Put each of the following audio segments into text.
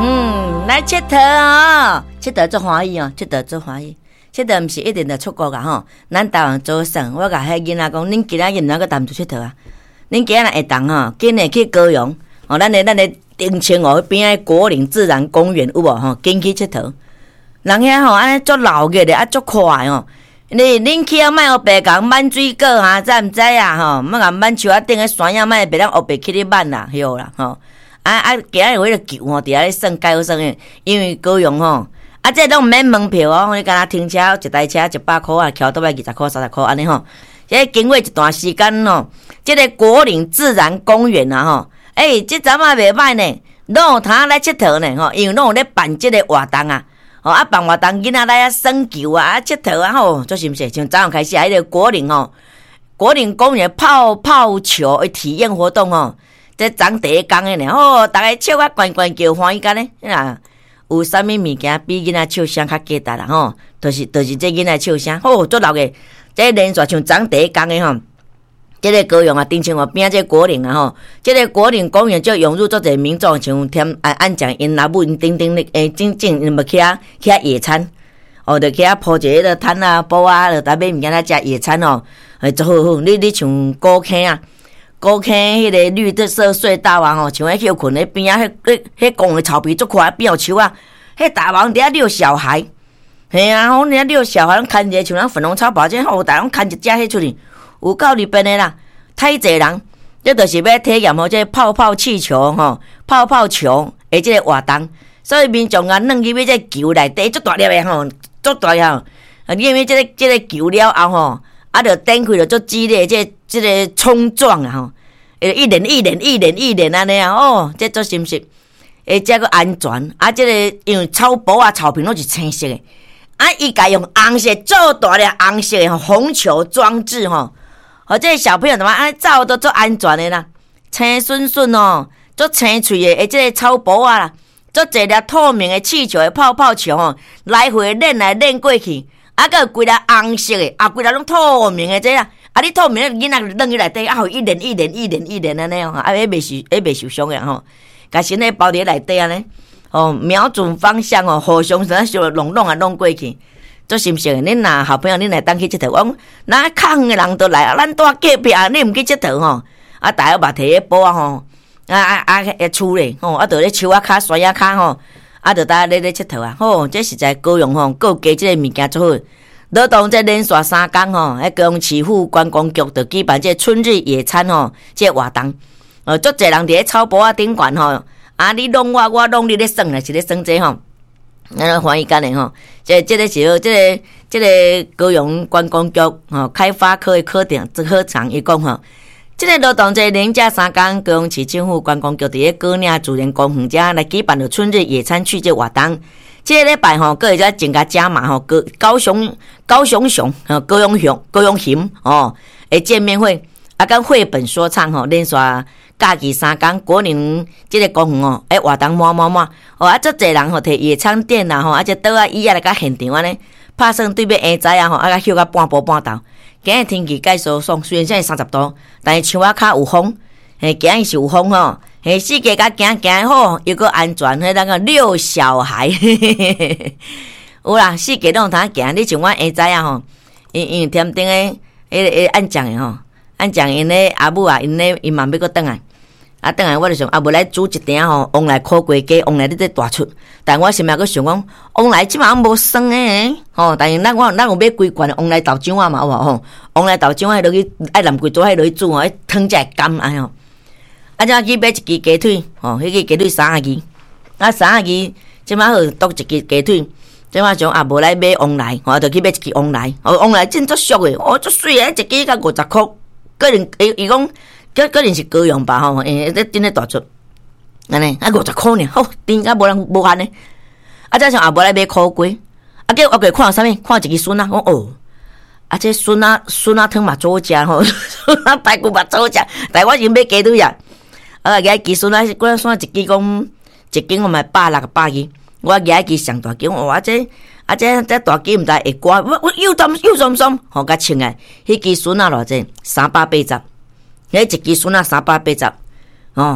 来佚佗哦，佚佗做欢喜哦，佚佗做欢喜。佚佗毋是一定得出国噶吼，咱台湾做省，我甲迄囡仔讲，恁今仔日毋通个谈佚佗啊？恁今仔日会当吼，紧诶去高雄哦，咱诶丁清湖边诶国岭自然公园有无吼？紧去佚佗。人遐吼安尼足闹热的，足快哦。恁去啊，莫学白讲满水果哈，知毋知啊？吼，莫甲满树啊顶诶山影，莫别人学白去咧挽啦，晓啦吼。今仔日有迄个球吼，伫遐咧算介好算诶，因为高雄吼，这拢毋免门票哦，你敢若停车一台车100块啊，桥倒来20块、30块安尼吼。这经过一段时间吼，这个国岭自然公园啊吼，这阵啊袂歹呢，拢有通来佚佗呢吼，因为拢有咧办这个活动啊。哦，办活动，囡仔来耍球啊，佚佗啊，吼，做是毋是？从早上开始，迄个国岭公园泡泡球的体验活动吼，这昨第一天的呢，吼，大家笑啊，关叫欢喜干呢，啊，有啥物物件比囡仔笑声较价值啦？吼，就是这囡仔笑声，吼，做闹个，这连续像昨第一天的吼。这个高雄啊，丁清湖边这个国岭啊吼，这个国岭公园就涌入做者民众，像添按讲因阿母因等等咧，真因要去野餐，哦，就去铺一个摊啊、布啊，就搭买物件来食野餐哦，做好好。你像高坑啊，高坑迄个绿色隧道啊吼，像迄休困咧边啊，迄公园草皮足快变树啊，迄大王伫遐遛小孩，嘿啊，我遐遛小孩，拢牵一个像咱粉红草包这好大，拢牵一只迄出去。有够日本的啦，太济人，这就是要体验吼，这泡泡气球吼，泡泡球的这个活动，所以民众啊，弄入去这球内底，足大粒的吼，足大粒吼，因为这个球了后吼，就展开了足激烈这个冲撞啊吼，一连安尼啊，哦，这做是毋是？这个安全这个因为草坡啊、草坪拢是青色的，伊家用红色做大粒红色的红球装置吼。这小朋友怎么走都做安全的啦，青顺顺哦，做青脆的，这个草坡啊啦，做一粒透明的气球的泡泡球哦，来回练来练过去，个有规粒红色的，规粒拢透明的这啦，你透明的囡仔扔去内底，有一连安尼哦，袂受伤的吼，甲身体包伫内底安尼，哦，瞄准方向哦，互相啥小弄啊弄过去。做是毋是？恁若好朋友，恁来当去佚佗，我那空的人都来，咱住隔壁啊，你毋去佚佗吼？大家嘛摕迄布啊吼，厝咧吼，就咧树啊骹、山啊骹吼，就大家咧佚佗啊。吼，这实在高雄吼，各加这个物件做好。劳动这连续3天吼，高雄市府观光局就举办这春日野餐吼，这活动。足侪人伫咧草坡啊顶悬吼，你弄我弄你咧耍啦，是咧耍这吼。欢喜干的吼，这个时候，这个高雄观光局吼开发科的科长伊讲吼，这个劳动节连假3天，高雄市政府观光局伫咧高岭自然公园遮来举办了春日野餐去这活动。这个礼拜吼，佫会再增加码吼，高雄熊哦，诶见面会跟绘本说唱吼连续。假期3天，国岭这个公园哦，活动满足侪人吼摕野餐垫啦吼，这桌椅来甲现场安尼，拍算对面下早啊吼，甲休到半晡半昼。今日天气介爽爽，虽然现在30度，但是树仔骹有风，今日是有风吼，四界甲行好，又个安全，那个遛小孩，有啦，四界拢有通行。你像我下早啊吼，因添顶诶，按讲诶吼，按讲因咧阿母啊，因嘛要搁转来。等下我就想无来煮一鼎吼，往来烤鸡鸡，往来你这大出。但我心内佫想讲，往来即马无酸诶，吼。但是咱有买规罐的往来豆浆啊嘛，有无吼？往来豆浆爱落去爱淋几多，爱落去煮吼，汤才会甘安吼。怎去买一支鸡腿，吼，迄个鸡腿30支，30支，即马好剁一支鸡腿。即马想无来买往来，吼，就去买一支往来。往来真足俗诶，足水诶，一支才50块。个人伊讲。个人是高雄吧吼，这真诶大出，安尼50块呢，好，顶甲无人无限呢。再像无来买烤鸡，叫我过看啥物？看一支笋啊，讲哦，这笋啊汤嘛做食吼，笋啊排骨嘛做食，但我是买鸡腿啊，个支笋啊，我算一支讲一斤我买160、100支，我个支上大斤，哇这大鸡毋知会刮，我又酸，吼甲称诶，迄支笋啊偌济380。迄一支笋啊380哦，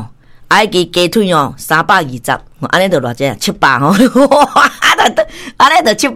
伊支鸡腿哦320，安尼就偌济700吼，安尼就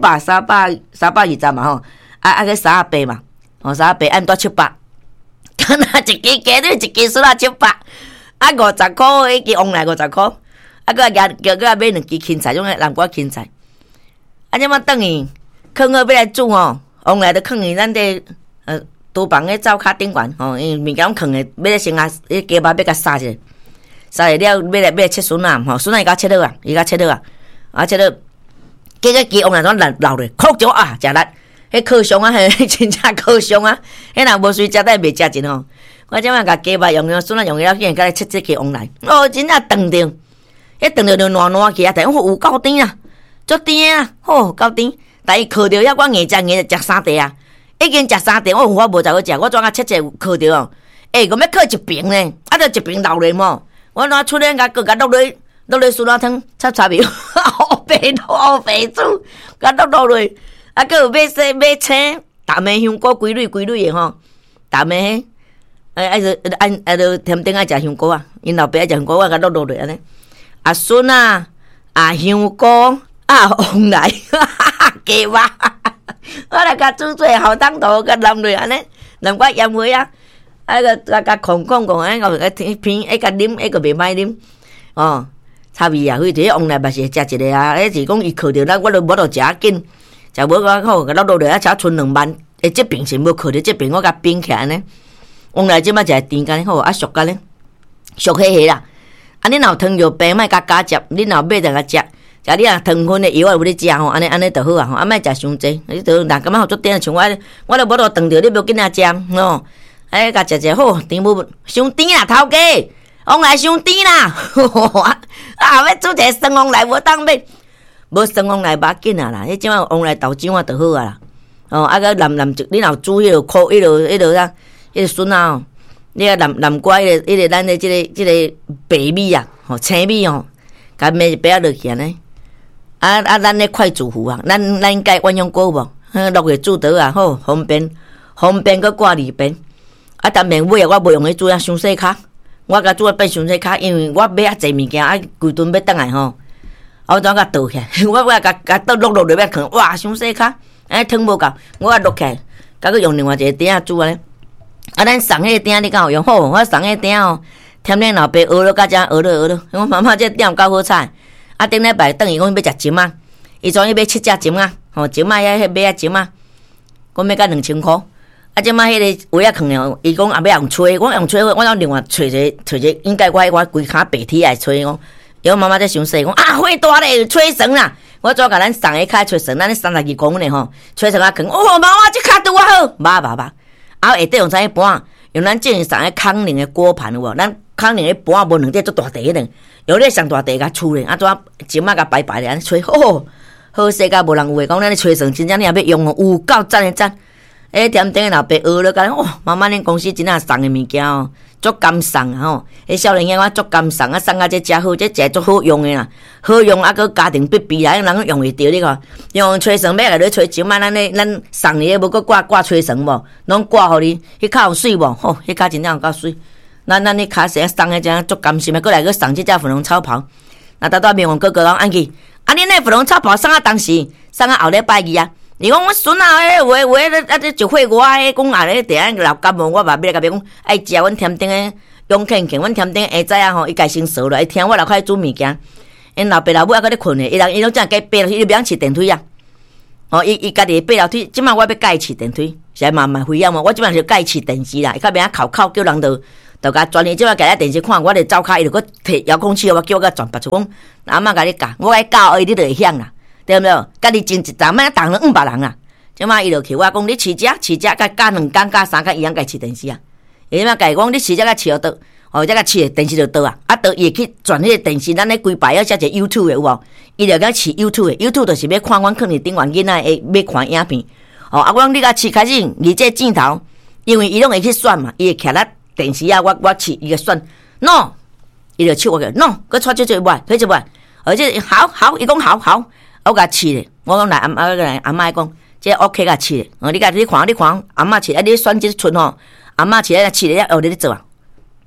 700，320嘛吼，个38嘛，38按多700，敢若一支鸡腿一支笋啊700，啊50块迄支往来50块，啊个叫买2支芹菜，种南瓜芹菜，啊即马等于放好要来煮哦，往来就放伫咱这厨房个灶骹顶悬吼，因为物件拢放诶，要先迄鸡肉要甲杀者。杀了，要来切笋啊！吼，笋啊伊甲切好啊，切好，结果鸡往来怎流咧，哭就啊，食力，迄烤箱啊，真正烤箱啊，迄若无水食，得袂食尽吼。我即摆甲鸡肉用笋啊用了，竟然甲来切鸡往来，哦，真正长着，迄长着就烂去啊！但有够甜啊，足甜啊，吼，够甜。但伊烤着，遐我硬食3块啊，已經食3块，我無再好食，我怎啊切烤着哦？我要烤一瓶呢，啊，着一瓶流咧嘛。我拿出来，佮落落笋仔汤插面，好白煮，佮落落，啊，佮有买青大梅香菇，规蕊的吼，大梅，就甜甜爱食香菇啊，因老爸爱食香菇，我佮落安尼，啊笋啊，啊香菇，啊黄来，鸡肉，我来佮煮做好汤头，佮淋落安尼，淋我盐花啊。甲空安尼个偏甲啉，个袂歹啉，哦，差味啊！所以往来嘛是食一个啊，迄是讲伊靠着咱，我都无着食紧，食无我好，甲落来啊，才剩2万，这边是无靠着这边，我甲冰起来呢。往来即摆食甜干好，啊俗干呢，俗迄啦。啊，你若汤药病，莫甲加食，你若买着甲食。食你若糖分的药有咧食吼，安尼就好啊吼，啊莫食伤济，你着若感觉好足甜，像我都无着当着你无紧仔食吼。甲食好，甜无伤甜啦，头家，往来伤甜啦，啊！要煮一个酸往来无当买，无酸往来无紧啊啦，迄种往来豆浆啊就好啊啦。哦，啊个淋你若煮迄落苦，迄落啥，迄个笋啊，哦，你啊淋瓜迄个咱的即个白米啊，吼青米哦，甲糜一白落去安尼。咱咧快煮壶啊，咱应该鸳鸯锅无？落去煮倒啊，好方便个挂里边。啊，当面尾啊，我无用去煮啊，伤细卡。我甲煮啊变伤细卡，因为我买啊济物件，啊规顿要倒来吼，我怎甲倒起来？我甲倒落落要放，哇，伤细卡，哎，汤无够，我落起来，甲佮用另外一个鼎仔煮安尼。啊，咱送迄个鼎你敢有用？好，我送迄个鼎哦，添恁老爸学了，甲只学了。我妈妈这鼎有够好菜。啊，顶礼拜等伊讲要食金啊，伊专伊买7只金啊，吼金啊遐买啊金啊，讲要甲2000块。啊，即摆迄个位啊，放了，伊讲也要用吹，我用吹，我要另外找一个，应该我规骹白铁来吹讲。因为妈妈在想说讲啊，火大咧，吹绳啦！我怎甲咱送个卡吹绳，咱32公分的吼，吹绳啊，扛哦，妈妈这卡拄啊好，捌。啊，下底用啥盘？用咱之前送个康宁的锅盘有无？咱康宁的盘无2块足大块的，用咧上大块甲厝咧，啊，怎金啊甲白白的安尼吹，好势甲无人有诶，讲咱咧吹绳真正你也要用哦，有够赞诶赞！甜甜的老爸学了，讲妈妈恁公司真正送的物件哦，足甘送啊吼！迄少年兄我足甘送啊，送啊这真好，这真足好用的啦，好用啊，佮家庭必备啦，人用会着你看。用吹绳要来你吹金啊，咱送你无佮挂吹绳无，拢挂互你，迄骹有水无？吼，迄骹真正有够水。咱迄骹时送的真足甘心的，佮来佮送这只粉红炒袍。那大面王哥哥讲安去，啊恁那粉红炒袍送啊当时，送啊后礼拜二啊。伊讲我孙啊，话这就会我讲啊咧，第下老感冒，我嘛要来甲别讲爱食阮甜甜诶，永庆庆，阮甜甜下早啊吼，伊家先熟了，伊听我老快煮物件，因老爸老母还搁咧困咧，伊拢正计爬落去，伊不想饲电梯啊，哦，伊家己爬楼梯，即摆我要甲伊饲电梯，是来慢飞啊嘛，我即摆就甲伊饲电视啦，伊较免啊哭叫人就甲转去，即摆甲电视看，我就走开，伊就搁摕遥控器，我叫我甲转拔出讲，阿嬷甲你教，我甲教伊，你就会晓啦。对不对？家己种一丛，莫当了500人啊！即摆伊就去我讲，你饲只，甲教2天、教3天，伊通家饲电视啊。伊嘛家讲，你饲只甲饲倒，哦，这个饲电视就倒啊。啊，倒伊会去转迄个电视，咱咧规排要写一个 YouTube 的有无？伊就甲饲 YouTube 的 ，YouTube 就是要看阮可能顶完囡仔会要看影片。哦，啊，我讲你甲饲开始，而这镜头，因为伊拢会去选嘛，伊会徛咧电视啊，我饲伊个选 ，no， 伊就笑我个 no， 佮撮这袂，可以袂，而且好，伊讲好。我甲饲咧，我讲来阿妈讲，这 OK 甲饲咧。哦，你看，阿妈饲，你选即出吼，阿妈饲咧饲咧，学你咧做啊。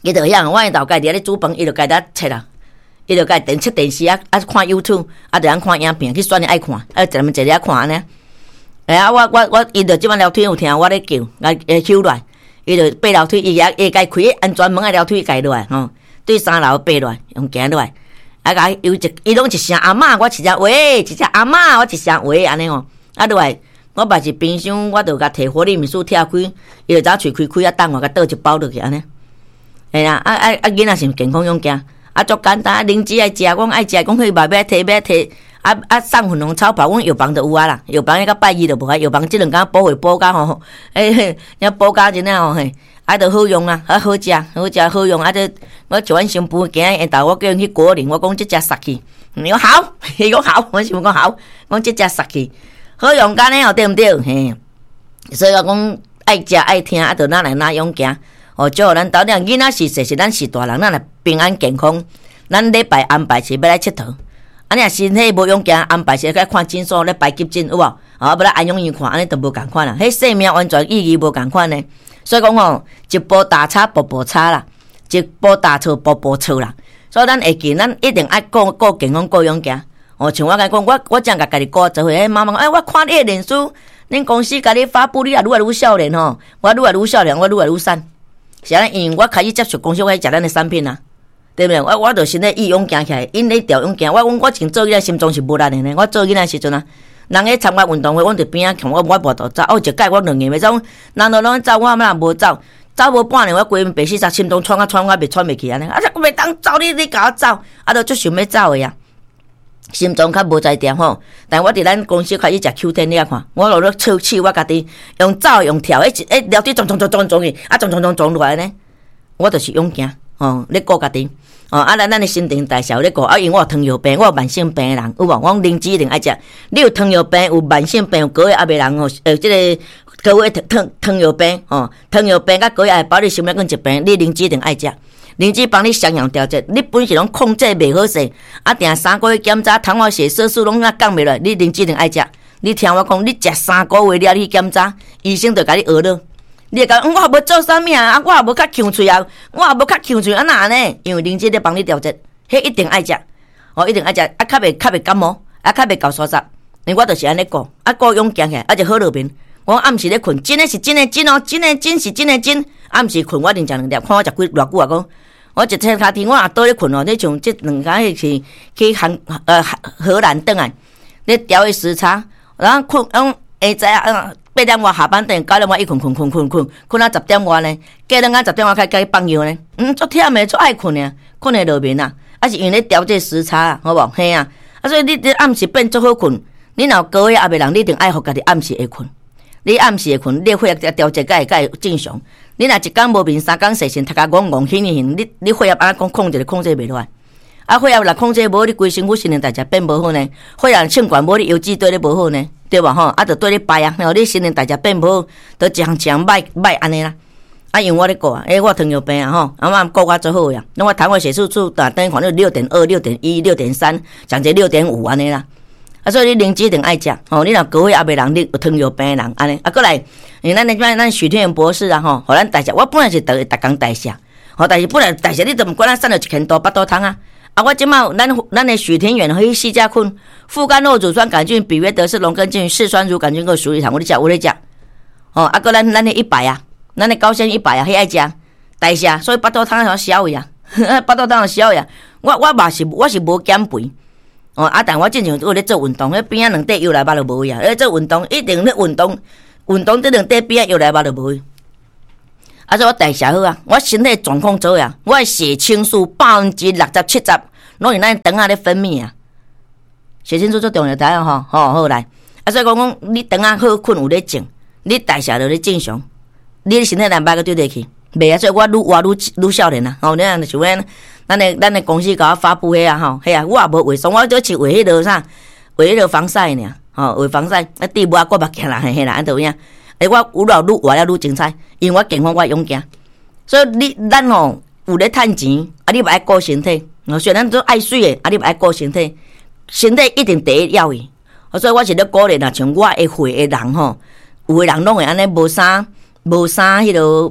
伊就遐，我头家伫咧煮饭，伊就家己切啦，伊就家己切电视啊，看 YouTube， 就通看影片，去选你爱看，一日一日看安尼。我伊就即摆楼梯有听我咧叫，收落来，伊就爬楼梯，伊家开安全门楼梯家落来吼，对3楼爬落来，用行落来，甲伊拢一声阿嬷，我一声喂，一声阿嬷，我一声喂安尼吼，落来。我把一冰箱，我就甲摕火力面数拆开，伊就早喙开等我，甲倒一包落去安尼。嘿啦，囡仔是健康养家，足简单。零食爱食，阮爱食，讲去买买摕，送粉红草包，阮药房就有啊啦。药房迄个拜二就无啊，药房即两工补货补甲吼，补甲真诶吼嘿，就好用啊，好食好用，我食完新妇今日下昼我叫人去果林，我讲即只杀去，伊讲好，伊讲好，我想讲好，讲即只杀去。好用干呢，对毋对？嘿，所以我讲爱食爱听，就哪来哪用行。祝福咱斗阵囡仔是咱是大人，咱来平安健康。咱礼拜安排是要来佚佗，安尼身体无用行，安排是来看诊所，来排急诊有无？要来安养院看，安尼都无共款啦。迄生命完全意义无共款呢。所以讲一步踏差，步步差啦；一步踏错，步步错啦。所以咱会记，咱一定爱顾健康，顾养行。像我甲讲，我正甲家己顾做伙，妈妈讲，我看你的脸书，恁公司甲你发布，你也愈来愈少年吼，我愈来愈少年，我愈来愈瘦。是安尼，因为我开始接触公司，我开始食咱的产品啊，对不对？我就身体意勇行起来，因咧调勇行。我讲我前做囡仔心脏是无力的呢，我做囡仔时阵啊，人咧参加运动会，阮伫边仔看我无度走，一届我2年袂走，人都拢走，我嘛无走。走无半年，我规面白死，心脏喘我袂喘袂去安尼，我袂当走，你甲我走，就足想要走的呀。心脏较无在点吼，但我伫咱公司开始食 Q 天，你啊看，我落咧笑气，我家己用走用跳，聊天撞去，撞落来呢，我就是勇行咧顾家己咱的新陈代谢咧顾因为我有糖尿病，我有慢性病的人有无？我零脂一定爱食，你有糖尿病，有慢性病，有高血压的人即个高血糖尿病糖尿病甲高血压包你心血管疾病，你零脂一定爱食。灵芝帮你双阳调节，你本是拢控制袂好势，定3个月检查，糖化血色素拢降袂落，你灵芝一定爱食。你听我讲，你食3个月了，你去检查，医生就甲你学了。你会讲，我也无做啥物啊，我也无较呛喙啊，我也无较呛喙，哪呢？因为灵芝咧帮你调节，迄一定爱食，一定爱食，较袂感冒，较袂搞沙沙。因为我就是安尼顾，顾勇行起来，就好落面。我暗时咧困，真诶是真诶真哦，真诶真是真诶真。暗时困，我连食2粒，看我食几偌久啊？讲。我一天脚天，我也倒咧困你像这2天是去荷兰转来，咧调迄时差，然后困，下昼8点外下班等9点外一困到10点外呢，过2下10点外开始放药呢，足忝诶，足爱困诶，困会落眠啊，是因为咧调这时差啊，好无？嘿啊，所以你暗时变足好困，你若高血压的人，你一定爱互家己暗时会困。你暗时会困，你血压调节会正常。你若一天无眠，3天洗身，头壳戆戆起你血压安尼控制袂落来。血压若控制无，你规身躯新陈代谢变无好呢。血压称管无，你油脂对你无好呢，对吧？就对你败啊。你新陈代谢变无好，就一项歹安尼啦。因为我咧顾我糖尿病啊嘛顾我做好呀。那我糖化血色素等于看到6.2、6.1、6.3，上至6.5安尼啦。所以你灵芝一定爱食你若高血压的人，你有糖尿病的人安尼过来，因为咱许天元博士啊互咱代谢，我本来是逐工代谢但是本来代谢你都毋管咱瘦了1斤多8多汤我即马咱的许天元和西加坤富甘肉乳酸杆菌比约德氏龙根菌嗜酸乳杆菌个鼠李糖，我咧食过咱的100啊，咱的高纤100啊，迄爱食代谢，所以8多汤消去啊8多汤消去啊，我嘛是无减肥。但我正常有咧做运动，迄边仔2块腰来肉就无呀。做运动一定咧运动这2块边仔腰来肉就无。所以我代谢好啊，我身体状况做呀，我的血清素60%-70%拢是咱肠仔咧分泌啊。血清素最重要台好来。所以讲你肠仔好困有咧静，你代谢就咧正常，你身体难摆个对得去。袂所以我愈活愈少年啊。你看像咱的公司甲我发布迄我也无为爽，我只是为迄落啥，为迄落防晒尔，为防晒底部我目镜啦，嘿啦，安怎样？我愈活了愈精彩，因为我健康我勇行，所以咱有咧趁钱，你嘛爱顾身体，虽然咱都爱水的，你嘛爱顾身体，身体一定第一要义。所以我是咧鼓励像我的会的人有的人拢会安尼无衫迄落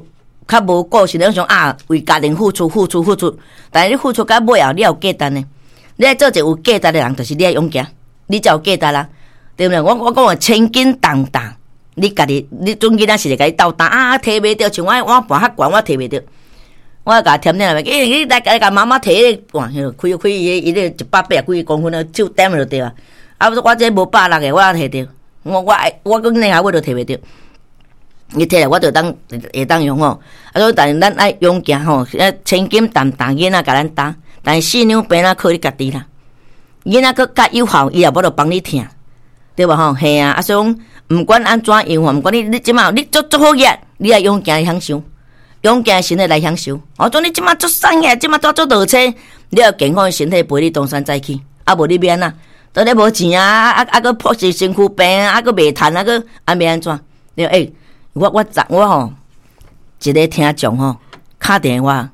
较无个性，你想啊，为家庭付出，但是你付出到尾后，你有价值呢。你爱做一个有价值的人，就是你爱勇行，你才有价值啦，对不对？我讲千斤重担，你家己，你准囡仔是会甲你斗担啊，摕袂着，像我盘较悬，我摕袂着，我甲添点来，你来甲妈妈摕，哇，开伊个180几公分的手点就对啊。啊，我这无160个，我摕着，我讲你下我都摕袂着。你摕来我就会当用吼，啊，所以但是咱爱勇行吼，千斤担囡仔甲咱担，但是四两病仔靠你家己啦。囡仔佫较有效，伊也无得帮你听，对吧吼？嘿啊，啊，所以讲毋管安怎样吼，毋管你即马你做好嘢，你爱勇行来享受，勇行身体来享受。哦，做你即马做瘦嘢，即马做倒车，你要健康的身体陪你东山再起，啊无你变啊，当你无钱啊，佫迫是身躯病啊，佫袂趁啊，佫安要安怎？对诶。我吼，一个听众吼，打电话，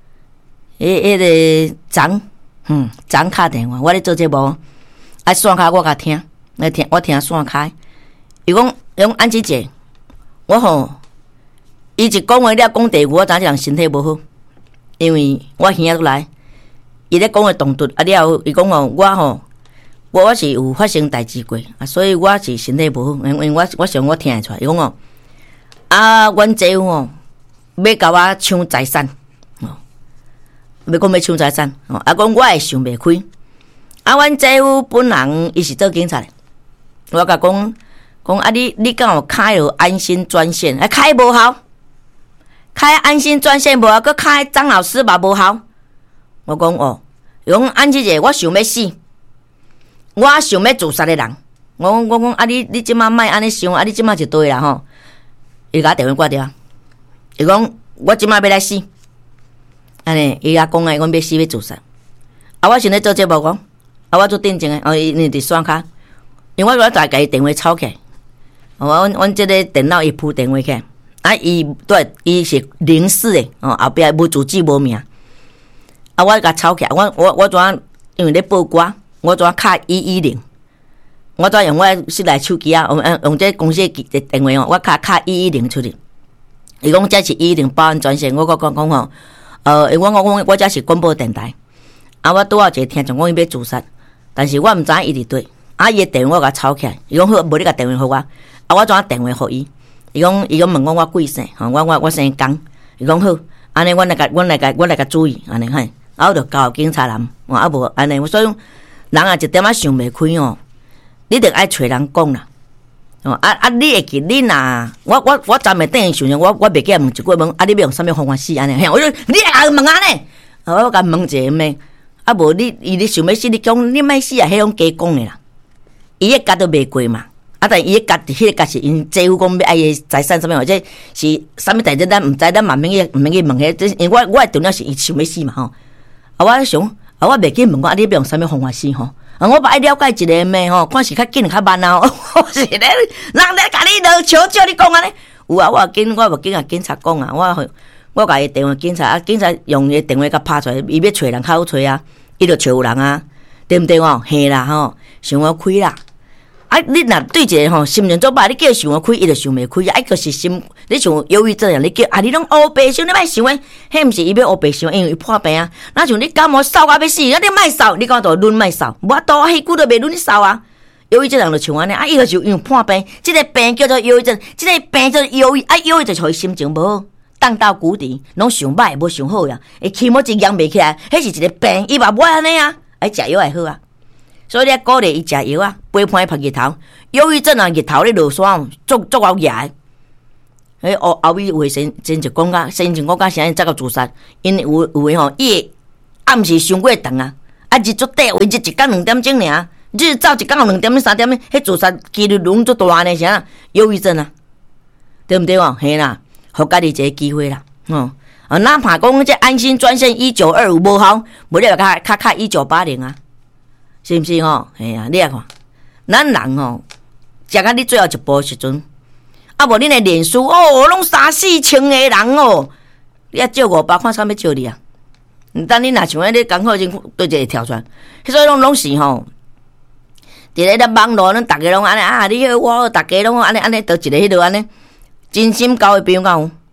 个昨打电话，我咧做节目，啊线卡我甲听，我听线卡，伊讲安姐姐，我吼，伊一讲话了讲第二句，我知影这人身体无好，因为我耳仔来，伊咧讲话动作啊了后，伊讲吼，我是有发生代志过，啊，所以我是身体无好，因为我想我听会出来，伊讲哦。啊，阮姐夫哦，要甲我抢财产，要讲要抢财产，啊，讲我会想袂开。啊，阮姐夫本人伊是做警察的，我甲讲啊，你敢有开了安心专线？啊，开无效，开安心专线无效，佮开张老师嘛无效。我讲哦，讲安姐姐，我想要死，我想要自杀的人。我讲啊，你即马莫安尼想，啊，你即马就对啦吼。伊甲电话挂掉，伊讲我即摆要来死，安尼伊甲讲诶，阮要死要自杀。啊，我现在做节目讲，啊，我做定情诶，伊伫线卡，因为我在甲伊电话吵起来，阮即个电脑伊铺电话起来，啊，伊是04诶，后壁无主机无名，啊，我甲吵起来，我怎因为咧报歌，我怎卡110。我怎用我室内手机啊？用这公司的电话哦，我卡110出去。伊讲这是110报案专线，我讲吼，我这是广播电台。啊，我拄好一个听众讲伊要自杀，但是我毋知伊伫对。啊，伊的电话甲吵起来，伊讲好，无你甲电话互我。啊，我怎电话互伊？伊讲问我贵姓？吼，我姓江。伊讲好，安尼我来甲注意安尼嘿。啊，我就交警察人，啊无安尼，所以人啊一点仔想袂开哦。你得爱找人讲啦，你会记你若我昨暝等于想我袂记问一句问，你要用啥物方法死安尼？我说你也问安尼，我甲问一下咩？啊无你想要死，你讲你莫死啊，迄种假讲的啦。伊个家都袂过嘛，啊但伊个家迄个家是因姐夫讲要爱伊财产啥物，或者是啥物代志，咱毋知，咱嘛免去问迄，因为我的重要是伊想要死嘛吼。啊我想，啊我袂记问我，你要用啥物方法死吼？我把爱了解一个妹吼，看是较紧较慢啊！我是咧，人咧甲你落求救，你讲安尼有啊？我无紧甲警察讲啊！我甲伊电话警察啊，警察用伊电话甲拍出来，伊要找人较好找啊，伊就找有人啊，对毋对哦？嘿啦吼，想要开啦！啊，你若对一个吼心情做歹，你叫想要开，伊就想袂开啊！一个是心，你像忧郁症啊，你叫啊，你拢乌白想，你莫想诶，迄毋是伊要乌白想，因为伊破病啊。那像你感冒扫啊要死，啊你莫扫，你讲就轮莫扫，无多迄久都袂轮扫啊。忧郁症人就像安尼啊，伊个就因为破病，即个病叫做忧郁症，即个病叫做忧郁啊，忧郁就互伊心情无好，荡到谷底，拢想歹无想好呀，会起毛一养袂起来，迄是一个病，伊嘛无安尼啊，爱食药会好啊。所以你鼓励伊食药啊，陪伴伊晒日头。忧郁症啊，日头咧落山，足熬夜。后尾卫生真就讲甲，先前讲甲啥才到自杀，因为有诶吼，伊暗时伤过长啊，啊日足短，为日一工2点钟尔，日走一工2点3点，迄自杀几率拢足大呢，啥？忧郁症啊，对毋对哦？嘿啦，互家己一个机会啦，哪怕讲这安心专线1925无效，无你卡1980啊。是毋是吼？嘿啊，你啊看，咱人吼，食到你最后一步时阵，啊无恁的脸书哦，拢3-4千个人哦，你啊借500看啥物借你啊？等你若像迄个刚好前对一个跳出来，所以拢是吼，伫咧咱网络，咱逐个拢安尼啊，你好我好，逐个拢安尼，倒一个迄落安尼，真心交的朋友有，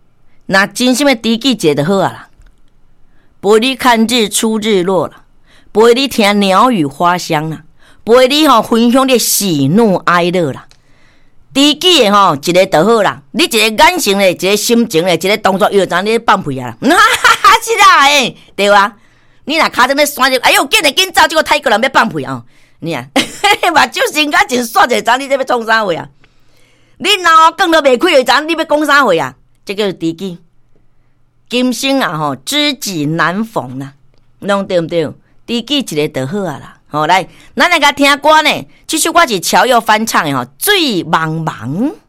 那真心的知己一个就好啊啦，陪你看日出日落啦，陪你听鸟语花香啦，陪你分享你喜怒哀乐啦。知己的一个就好啦，你一个眼神的，一个心情的，一个动作，又知你放屁啊啦，是啦诶，对啊。你若骹顶咧山就，哎呦，紧走，结果泰国人要放屁哦，你啊，目睭生甲真煞者，知你这要创啥话啊？你脑讲都未开，就知你要讲啥话啊？这叫知己。今生啊知己难逢啦，拢对毋对？知己一个就好啊啦。来，咱来甲听歌呢，这首歌是乔佑翻唱的《醉茫茫》。